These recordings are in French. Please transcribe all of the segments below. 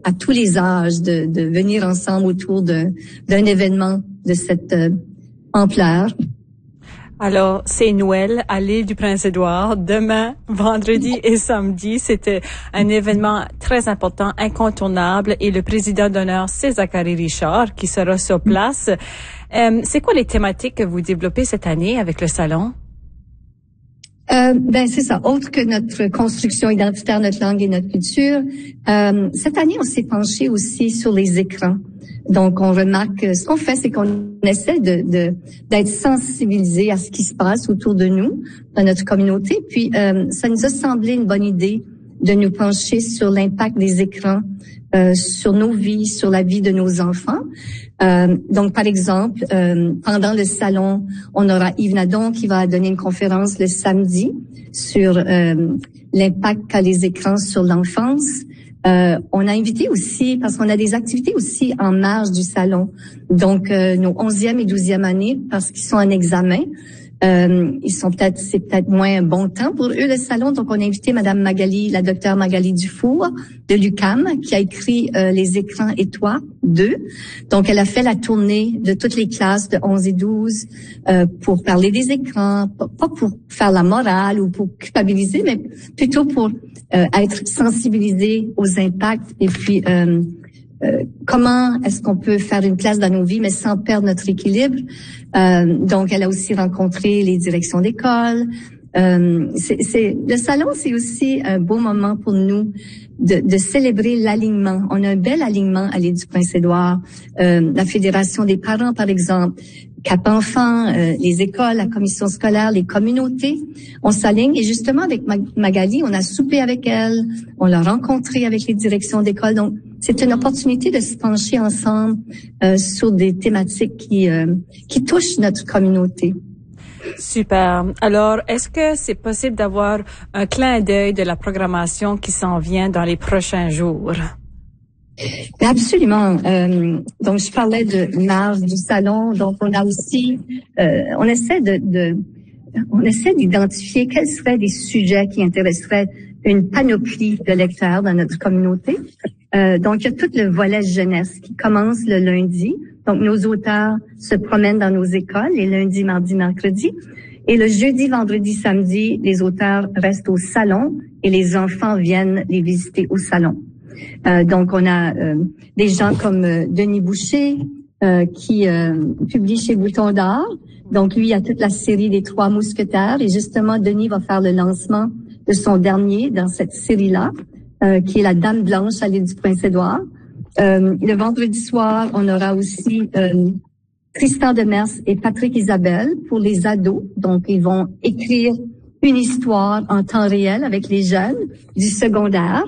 à tous les âges de venir ensemble autour d'un événement de cette ampleur. Alors, c'est Noël à l'île du Prince-Édouard. Demain, vendredi et samedi, c'était un événement très important, incontournable. Et le président d'honneur, c'est Zachary Richard, qui sera sur place. C'est quoi les thématiques que vous développez cette année avec le salon? C'est ça. Autre que notre construction identitaire, notre langue et notre culture, cette année, on s'est penché aussi sur les écrans. Donc, on remarque, ce qu'on fait, c'est qu'on essaie d'être sensibilisé à ce qui se passe autour de nous, dans notre communauté. Puis, ça nous a semblé une bonne idée de nous pencher sur l'impact des écrans sur nos vies, sur la vie de nos enfants. Donc, par exemple, pendant le salon, on aura Yves Nadon qui va donner une conférence le samedi sur l'impact qu'a les écrans sur l'enfance. On a invité aussi, parce qu'on a des activités aussi en marge du salon. Donc, nos 11e et 12e années, parce qu'ils sont en examen, c'est peut-être moins un bon temps pour eux, le salon. Donc, on a invité Madame Magali, la docteure Magali Dufour de l'UQAM, qui a écrit Les écrans et toi 2. Donc, elle a fait la tournée de toutes les classes de 11 et 12 pour parler des écrans, pas pour faire la morale ou pour culpabiliser, mais plutôt pour être sensibilisé aux impacts et puis comment est-ce qu'on peut faire une place dans nos vies, mais sans perdre notre équilibre. Donc, elle a aussi rencontré les directions d'école. Le salon, c'est aussi un beau moment pour nous de célébrer l'alignement. On a un bel alignement à l'île du Prince-Édouard. La Fédération des parents, par exemple, Cap Enfants, les écoles, la commission scolaire, les communautés, on s'aligne. Et justement, avec Magali, on a soupé avec elle, on l'a rencontrée avec les directions d'école. Donc, c'est une opportunité de se pencher ensemble sur des thématiques qui touchent notre communauté. Super. Alors, est-ce que c'est possible d'avoir un clin d'œil de la programmation qui s'en vient dans les prochains jours? Absolument. Donc, je parlais de marge du salon. Donc, on a aussi, on essaie d'identifier quels seraient des sujets qui intéresseraient une panoplie de lecteurs dans notre communauté. Donc, il y a tout le volet jeunesse qui commence le lundi. Donc, nos auteurs se promènent dans nos écoles les lundis, mardis, mercredis. Et le jeudi, vendredi, samedi, les auteurs restent au salon et les enfants viennent les visiter au salon. Donc, on a des gens comme Denis Boucher qui publie chez Bouton d'Or. Donc, lui, il a toute la série des 3 mousquetaires. Et justement, Denis va faire le lancement de son dernier dans cette série-là, qui est La Dame Blanche à l'île du Prince-Édouard. Le vendredi soir, on aura aussi Tristan Demers et Patrick Isabelle pour les ados. Donc, ils vont écrire une histoire en temps réel avec les jeunes du secondaire.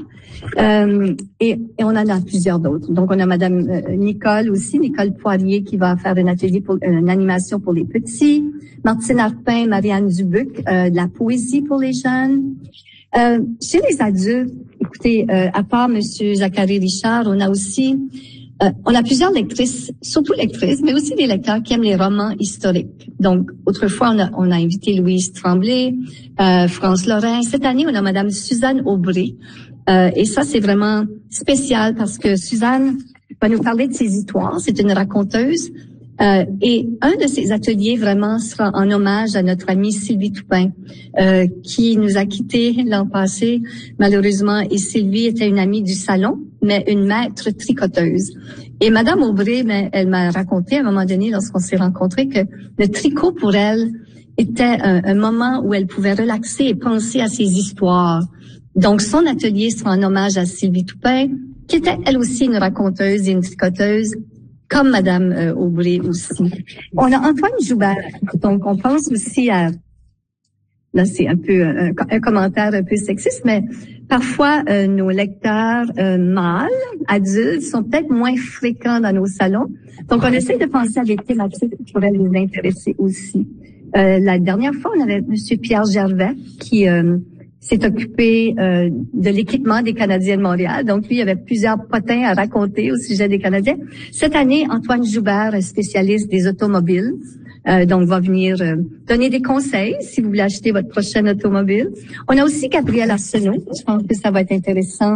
Et on en a plusieurs d'autres. Donc, on a Madame Nicole Poirier qui va faire un atelier pour une animation pour les petits. Martine Arpin, Marianne Dubuc, de la poésie pour les jeunes. Chez les adultes, écoutez, à part Monsieur Zachary Richard, on a aussi on a plusieurs lectrices, surtout lectrices, mais aussi des lecteurs qui aiment les romans historiques. Donc, autrefois, on a invité Louise Tremblay, France Lorrain. Cette année, on a Madame Suzanne Aubry. Et ça, c'est vraiment spécial parce que Suzanne va nous parler de ses histoires. C'est une raconteuse. Et un de ces ateliers vraiment sera en hommage à notre amie Sylvie Toupin, qui nous a quittés l'an passé, malheureusement. Et Sylvie était une amie du salon, mais une maître tricoteuse. Et Madame Aubry, elle m'a raconté à un moment donné, lorsqu'on s'est rencontrés, que le tricot pour elle était un moment où elle pouvait relaxer et penser à ses histoires. Donc, son atelier sera en hommage à Sylvie Toupin, qui était elle aussi une raconteuse et une tricoteuse, comme Madame Aubry aussi. On a Antoine Joubert, donc on pense aussi à... Là, c'est un peu un commentaire un peu sexiste, mais parfois nos lecteurs mâles, adultes, sont peut-être moins fréquents dans nos salons. Donc, on essaie de penser à des thématiques qui pourraient nous intéresser aussi. La dernière fois, on avait Monsieur Pierre Gervais qui s'est occupé de l'équipement des Canadiens de Montréal. Donc, lui, il y avait plusieurs potins à raconter au sujet des Canadiens. Cette année, Antoine Joubert, spécialiste des automobiles, donc va venir donner des conseils si vous voulez acheter votre prochaine automobile. On a aussi Gabriel Arsenault. Je pense que ça va être intéressant.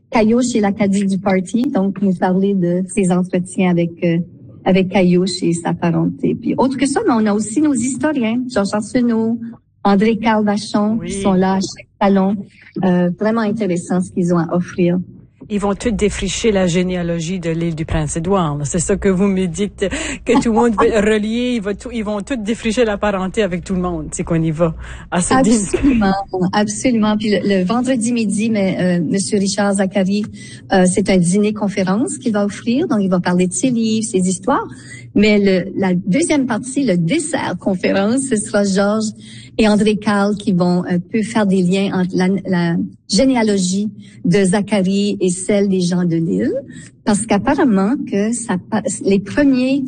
Caillouche et l'Acadie du Parti, donc nous parler de ses entretiens avec Caillouche et sa parenté. Puis autre que ça, mais on a aussi nos historiens, Georges Arsenault, André-Carl Vachon, qui sont là à chaque salon. Vraiment intéressant ce qu'ils ont à offrir. Ils vont tous défricher la généalogie de l'île du Prince-Édouard. C'est ça que vous me dites, que tout le monde veut relier, ils vont tous défricher la parenté avec tout le monde. C'est qu'on y va à ce dîner. Absolument. Puis le vendredi midi, Monsieur Richard Zacharie, c'est un dîner-conférence qu'il va offrir. Donc, il va parler de ses livres, ses histoires. Mais la deuxième partie, le dessert-conférence, ce sera Georges et André-Carl qui vont peu faire des liens entre la généalogie de Zacharie et celle des gens de l'île, parce qu'apparemment que les premiers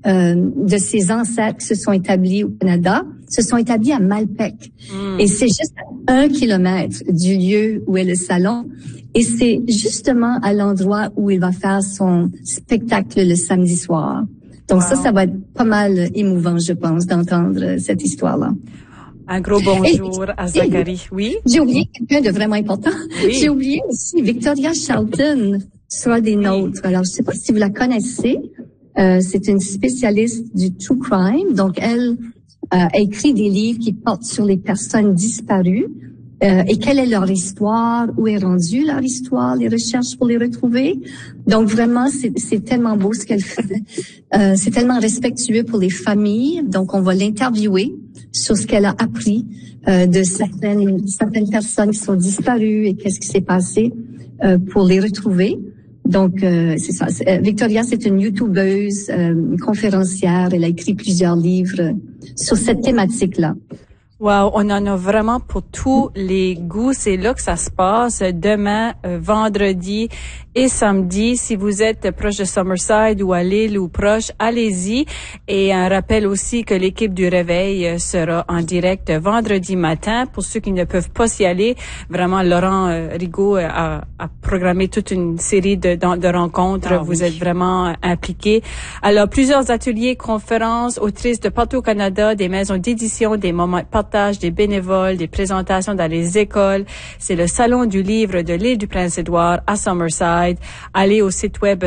de ses ancêtres qui se sont établis au Canada se sont établis à Malpeque. Et c'est juste à 1 kilomètre du lieu où est le salon. Et c'est justement à l'endroit où il va faire son spectacle le samedi soir. Donc ça va être pas mal émouvant, je pense, d'entendre cette histoire-là. Un gros bonjour à Zacharie. Oui? J'ai oublié quelqu'un de vraiment important. Oui. J'ai oublié aussi Victoria Charlton sera des nôtres. Alors, je sais pas si vous la connaissez. C'est une spécialiste du true crime. Donc, elle a écrit des livres qui portent sur les personnes disparues. Et quelle est leur histoire, où est rendue leur histoire, les recherches pour les retrouver. Donc vraiment, c'est tellement beau ce qu'elle fait. C'est tellement respectueux pour les familles. Donc on va l'interviewer sur ce qu'elle a appris de certaines personnes qui sont disparues et qu'est-ce qui s'est passé pour les retrouver. Donc c'est ça. Victoria, c'est une YouTubeuse, une conférencière. Elle a écrit plusieurs livres sur cette thématique-là. Wow, on en a vraiment pour tous les goûts. C'est là que ça se passe demain, vendredi et samedi. Si vous êtes proche de Summerside ou à Lille ou proche, allez-y. Et un rappel aussi que l'équipe du Réveil sera en direct vendredi matin. Pour ceux qui ne peuvent pas s'y aller, vraiment, Laurent Rigaud a programmé toute une série de rencontres. Vous êtes vraiment impliqués. Alors, plusieurs ateliers, conférences, autrices de partout au Canada, des maisons d'édition, des moments de partage, des bénévoles, des présentations dans les écoles. C'est le Salon du livre de l'île du Prince-Édouard à Summerside. Allez au site web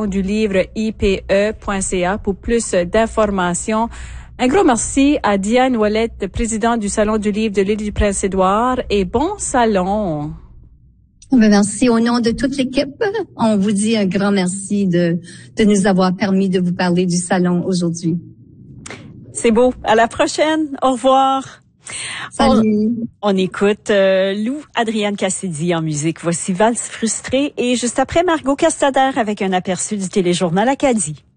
salondulivre.ipe.ca pour plus d'informations. Un gros merci à Diane Ouellette, présidente du Salon du livre de l'île du Prince-Édouard, et bon salon. Merci. Au nom de toute l'équipe, on vous dit un grand merci de nous avoir permis de vous parler du salon aujourd'hui. C'est beau. À la prochaine. Au revoir. Salut. On écoute Lou Adrienne Cassidy en musique. Voici Valse frustrée et juste après Margot Castader avec un aperçu du téléjournal Acadie.